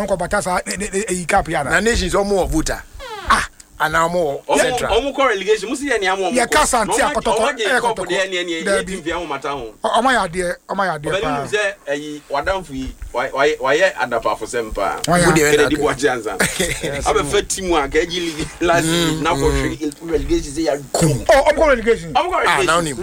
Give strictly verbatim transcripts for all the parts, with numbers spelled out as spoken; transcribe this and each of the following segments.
Uncle Batasa e Capiana. Na nations omo voter. Ah, ana omo central. Omo ko relegation musi ya ni amo. Ya kasa nti akotoko e kotoko. De bi via mata ho. Omo ya de, omo ya de pa. Ba say ayi wadamfu yi waye adapa for sempa. Wo de di bo ajanza. Aba fa team a ga ji last na ko relegation say ya. Oh, omo relegation. Omo relegation. Ah, now him.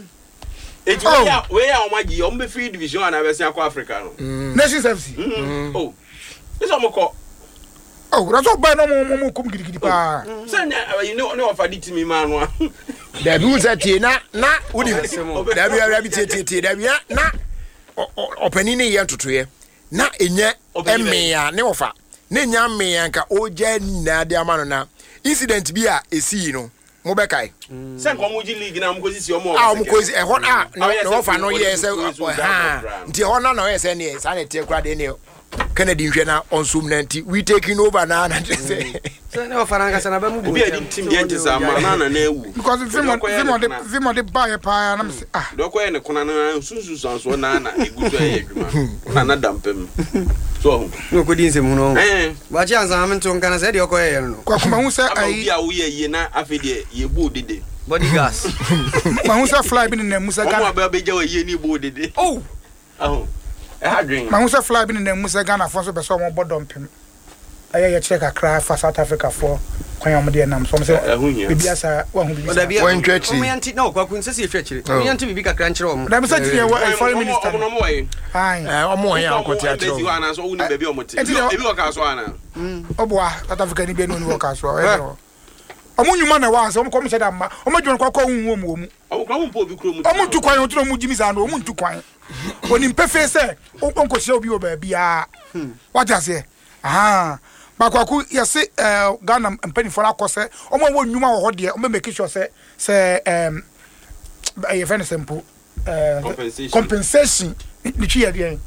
It we ya we ya omo gi omo free division and abesi akwa Africa no. Nations F C. Oh. This omo ko. Oh, that's all by no mo come gidi gidi pa. Say you know no offer di me man no. Da bi uza tie na na wudi da bi ara bi tie tie tie da bi na opani ne ye ntotoye na enye emea ne ofa na nya emea nka oja na de ama no na incident bi a esi no mo be kai say ko mo ji league na mo ko si omo ah mo ko si e ho na no ofa no ye se ha nti ho na no ye se ne sa na tie kra de ne Kennedy Nhwena on Zoom ninety we taking over now and say say no faranga sana ba mu bi adi team dey tisa ma na na na ewu because vimo vimo de vimo de buy pa na me ah do ko ye ne kona na sunsu sanso na na egutu aye adwuma na na dampem so no ko din se mu no eh ba chi ansa am nton kana say de ko ye no kwa kuma hu say ai bi a wo ye ye na afede ye bu dede body gas ma hu say fly bi na musa Ghana o ma ba be je ye ni bu dede oh ah ma hu say fly bi na musa Ghana for so be so mo bodom pem aye ye check akra for South Africa for kwan am de nam so mo say bibia sa wa hu bibia wan twetri mo yanti na kwa kun sesi twetri mo yanti bibi kakra nkyere o mo da me say tie wa foreign minister omo mo e ai eh omo ya akoti atro esi wa na so uni bebi omo te ebi o ka so ana oboa South Africa ni bi no ni wo ka so e omo nyuma na wa so omo ko mo say da ma omo dwon kwa kwa hu wo mu omo kwa mo po obi kro mu omo ntu kwan otu omo jimi za no omo ntu kwan oni mpefe se onko se obi oba bia what you say ah bakwaku yesi Ghana mpani for akose omo wo nnwuma wo ho de omo make sure se se em e fene simple compensation ni chi ya de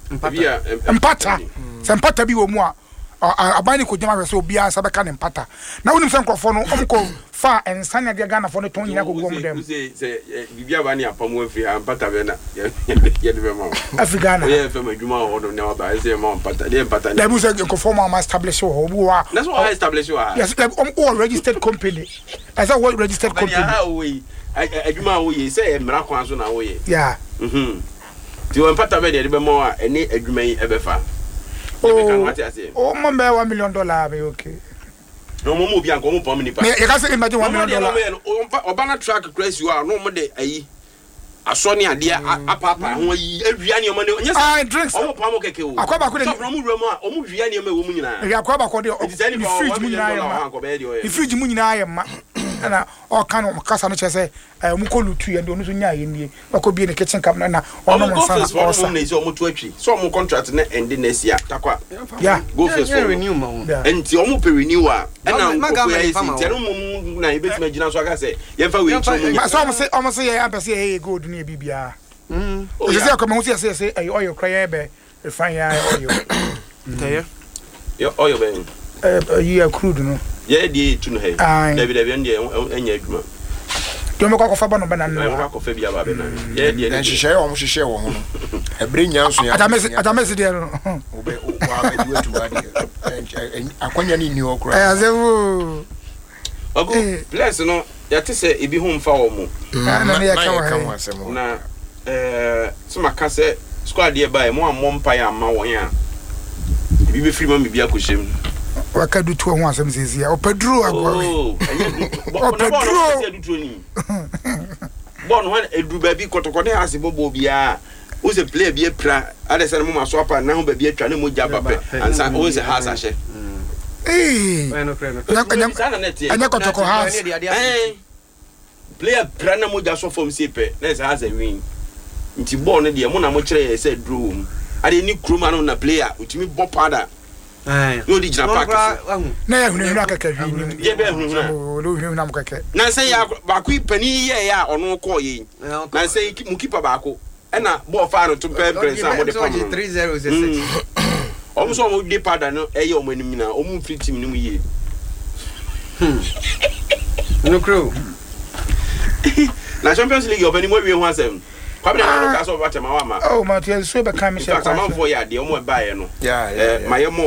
empata se empata bi wo mu a abani ko jama so bia sa beka ne mpata na wonim se nkrofo no omko fa ensanya de Ghana for no ton nyina ko gom dem se se bibia ba ne apamu afri mpata be na ye de be ma Africana ye fe ma djuma ho do ne wa ba se ma mpata de mpata na musa nkrofo ma establish ho bu wa that's what I establish wa yes like um all registered company as a what registered company ah we adjuma ho ye se e mra kwan so na ho ye yeah mhm ti wa mpata be de be ma wa ene adjuma yi e be fa oh mo be one million dollar be okay no mo mo bi anko mo pom ni pa me you can say imagine one million dollar obana track crash you are no mo de ayi aso ni ade apapa ho ayi awia ni mo ne ah drinks o mo pom keke o akwa ba ko de so mo wura mu a o mo wia ni ma wo mu nyina ya akwa ba ko de the fridge mu nyina ya the fridge mu nyina ya ma na o kan o kasa no chese eh mu ko lutu ye ndo no so nya ye nie ba ko bi ne kitchen cabinet na o no mo sana o sa ne so mo to atwi so mo contract na end next year takwa yeah go first for renew ma wo enti o mo pe renew a na ko pe esi tero mo na ebetima gina so aka say ye fa we tru mo so mo say o mo say ye ampese ye gold ni bibia mm o say ko mo say say say eh oil cry be refine ya oil tell you oil be eh you crude no ye di tu no he david david ndi enya adwuma to me kwa fa ba no ba na no kwa ko fa bia ba be na ye di na hihye wo mo hihye wo ho no ebre nyanso ya atamesi atamesi de no obe wa ga di wetu ba di akwanya ni ni okura eh azewu ogo bless no ya te se ebi ho mfa wo mo na na ya ka wa na eh sima ka se squad ye ba e mo ammo mpa ya ma won ya ebi be free ma me bia ko shem wakadu tu ho asem zezia o pedro agwawe o pedro bon wan edu ba bi kotokone ase bobo bia o se play bi pra ade se mo maso apa na ho ba bi atwa na mo ja bape ansa o se ha sa she eh bueno creo anya kotoko ha eh player pra na mo ja so form sepe na se ha za win nti ball ne de mo na mo kire se draw ade ni kroma no na player utimi bo pada eh no di jina park na ya hunu hunu akaka hwi ni ye be hunu na o lo hunu na mkaka na say ya ba ku pani ye ya ono ko ye na say mu keeper ba ko e na ball fa no to pe press am de pam three zero six o mo so mo di pada no e ye o manim na o mu free team ni mu ye no crew na Champions League openi mo wie ho asem kwabena no ka so ba tema wa ma oh ma tie so be kan me she kwa ma fo ya de o mo ba ye no yeah yeah ma ye mo